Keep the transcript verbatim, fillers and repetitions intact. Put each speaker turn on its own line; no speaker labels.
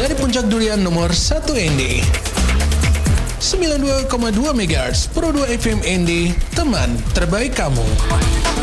Dari Puncak Durian nomor satu N D. sembilan puluh dua koma dua megahertz Pro dua F M N D, teman terbaik kamu.